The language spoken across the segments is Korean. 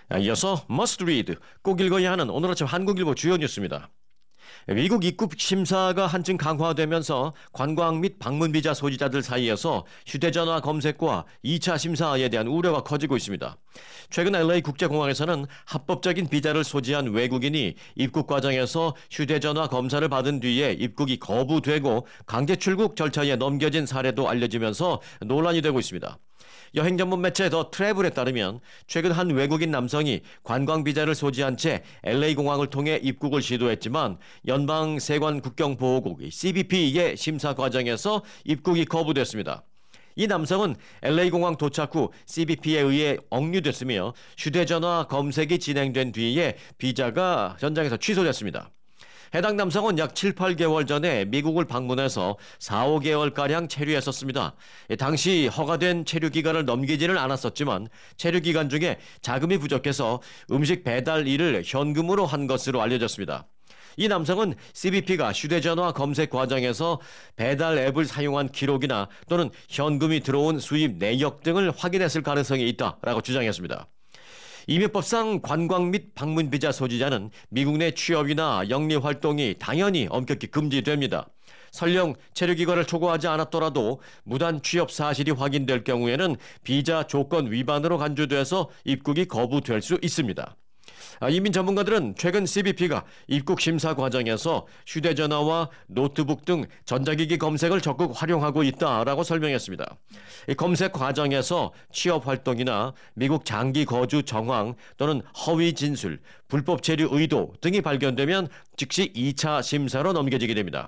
이어서 Must Read, 꼭 읽어야 하는 오늘 아침 한국일보 주요 뉴스입니다. 미국 입국 심사가 한층 강화되면서 관광 및 방문 비자 소지자들 사이에서 휴대전화 검색과 2차 심사에 대한 우려가 커지고 있습니다. 최근 LA 국제공항에서는 합법적인 비자를 소지한 외국인이 입국 과정에서 휴대전화 검사를 받은 뒤에 입국이 거부되고 강제 출국 절차에 넘겨진 사례도 알려지면서 논란이 되고 있습니다. 여행 전문 매체 더 트래블에 따르면 최근 한 외국인 남성이 관광 비자를 소지한 채 LA 공항을 통해 입국을 시도했지만 연방 세관 국경보호국 CBP의 심사 과정에서 입국이 거부됐습니다. 이 남성은 LA 공항 도착 후 CBP에 의해 억류됐으며 휴대전화 검색이 진행된 뒤에 비자가 현장에서 취소됐습니다. 해당 남성은 약 7, 8개월 전에 미국을 방문해서 4, 5개월가량 체류했었습니다. 당시 허가된 체류 기간을 넘기지는 않았었지만 체류 기간 중에 자금이 부족해서 음식 배달 일을 현금으로 한 것으로 알려졌습니다. 이 남성은 CBP가 휴대전화 검색 과정에서 배달 앱을 사용한 기록이나 또는 현금이 들어온 수입 내역 등을 확인했을 가능성이 있다라고 주장했습니다. 임의법상 관광 및 방문 비자 소지자는 미국 내 취업이나 영리 활동이 당연히 엄격히 금지됩니다. 설령 체류 기간을 초과하지 않았더라도 무단 취업 사실이 확인될 경우에는 비자 조건 위반으로 간주돼서 입국이 거부될 수 있습니다. 이민 전문가들은 최근 CBP가 입국 심사 과정에서 휴대전화와 노트북 등 전자기기 검색을 적극 활용하고 있다라고 설명했습니다. 이 검색 과정에서 취업 활동이나 미국 장기 거주 정황 또는 허위 진술, 불법 체류 의도 등이 발견되면 즉시 2차 심사로 넘겨지게 됩니다.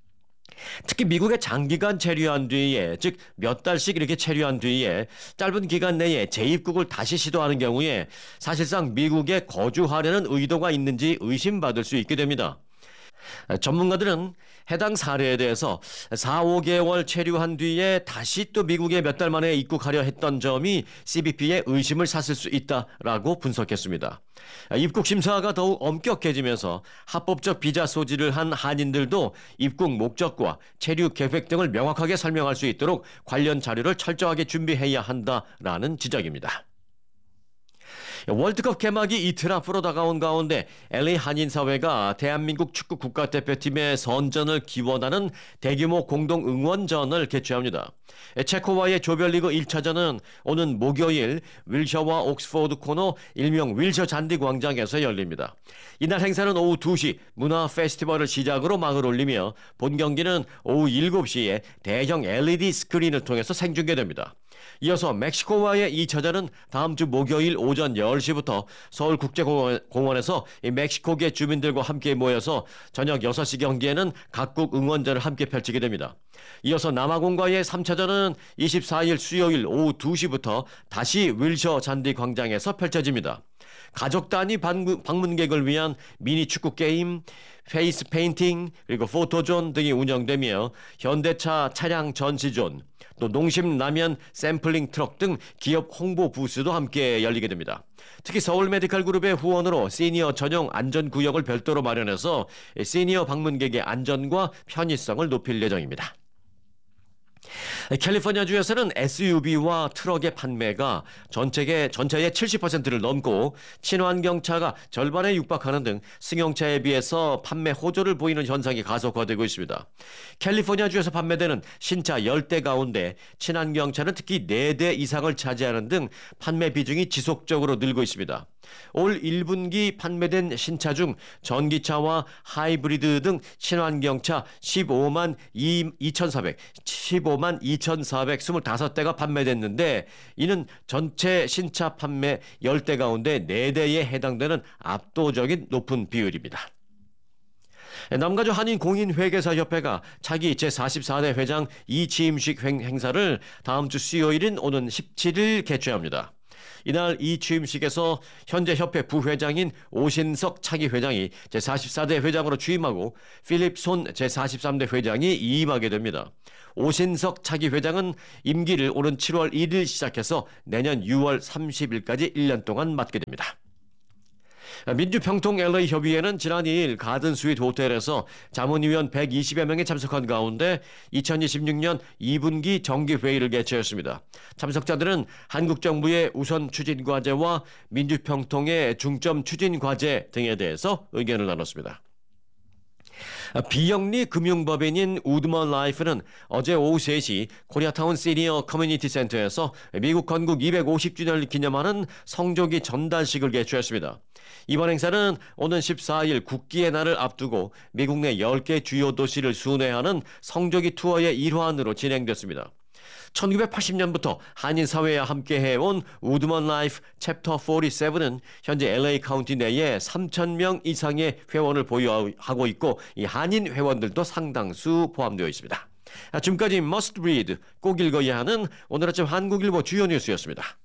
특히 미국에 장기간 체류한 뒤에, 즉 몇 달씩 이렇게 체류한 뒤에 짧은 기간 내에 재입국을 다시 시도하는 경우에 사실상 미국에 거주하려는 의도가 있는지 의심받을 수 있게 됩니다. 전문가들은 해당 사례에 대해서 4, 5개월 체류한 뒤에 다시 또 미국에 몇 달 만에 입국하려 했던 점이 CBP의 의심을 샀을 수 있다라고 분석했습니다. 입국 심사가 더욱 엄격해지면서 합법적 비자 소지를 한 한인들도 입국 목적과 체류 계획 등을 명확하게 설명할 수 있도록 관련 자료를 철저하게 준비해야 한다라는 지적입니다. 월드컵 개막이 이틀 앞으로 다가온 가운데 LA 한인사회가 대한민국 축구 국가대표팀의 선전을 기원하는 대규모 공동 응원전을 개최합니다. 체코와의 조별리그 1차전은 오는 목요일 윌셔와 옥스포드 코너 일명 윌셔 잔디 광장에서 열립니다. 이날 행사는 오후 2시 문화 페스티벌을 시작으로 막을 올리며 본 경기는 오후 7시에 대형 LED 스크린을 통해서 생중계됩니다. 이어서 멕시코와의 2차전은 다음 주 목요일 오전 10시부터 서울국제공원에서 멕시코계 주민들과 함께 모여서 저녁 6시 경기에는 각국 응원전을 함께 펼치게 됩니다. 이어서 남아공과의 3차전은 24일 수요일 오후 2시부터 다시 윌셔 잔디 광장에서 펼쳐집니다. 가족 단위 방문객을 위한 미니 축구 게임, 페이스 페인팅, 그리고 포토존 등이 운영되며 현대차 차량 전시존, 또 농심 라면 샘플링 트럭 등 기업 홍보 부스도 함께 열리게 됩니다. 특히 서울 메디칼 그룹의 후원으로 시니어 전용 안전구역을 별도로 마련해서 시니어 방문객의 안전과 편의성을 높일 예정입니다. 캘리포니아주에서는 SUV와 트럭의 판매가 전체의 70%를 넘고 친환경차가 절반에 육박하는 등 승용차에 비해서 판매 호조를 보이는 현상이 가속화되고 있습니다. 캘리포니아주에서 판매되는 신차 10대 가운데 친환경차는 특히 4대 이상을 차지하는 등 판매 비중이 지속적으로 늘고 있습니다. 올 1분기 판매된 신차 중 전기차와 하이브리드 등 친환경차 15만 2,425대가 판매됐는데 이는 전체 신차 판매 10대 가운데 4대에 해당되는 압도적인 높은 비율입니다. 남가주 한인공인회계사협회가 차기 제44대 회장 이취임식 행사를 다음 주 수요일인 오는 17일 개최합니다. 이날 이 취임식에서 현재 협회 부회장인 오신석 차기 회장이 제44대 회장으로 취임하고 필립 손 제43대 회장이 이임하게 됩니다. 오신석 차기 회장은 임기를 오는 7월 1일 시작해서 내년 6월 30일까지 1년 동안 맡게 됩니다. 민주평통 LA 협의회는 지난 2일 가든 스윗 호텔에서 자문위원 120여 명이 참석한 가운데 2026년 2분기 정기회의를 개최했습니다. 참석자들은 한국 정부의 우선 추진 과제와 민주평통의 중점 추진 과제 등에 대해서 의견을 나눴습니다. 비영리 금융법인인 우드먼 라이프는 어제 오후 3시 코리아타운 시니어 커뮤니티 센터에서 미국 건국 250주년을 기념하는 성조기 전달식을 개최했습니다. 이번 행사는 오는 14일 국기의 날을 앞두고 미국 내 10개 주요 도시를 순회하는 성조기 투어의 일환으로 진행됐습니다. 1980년부터 한인 사회와 함께 해온 우드먼 라이프 챕터 47은 현재 LA 카운티 내에 3,000명 이상의 회원을 보유하고 있고 이 한인 회원들도 상당수 포함되어 있습니다. 지금까지 Must Read, 꼭 읽어야 하는 오늘 아침 한국일보 주요 뉴스였습니다.